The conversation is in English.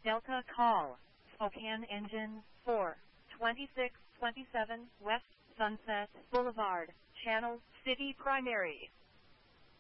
Delta call. Spokane engine 4, 2627 West Sunset Boulevard, Channel City Primary.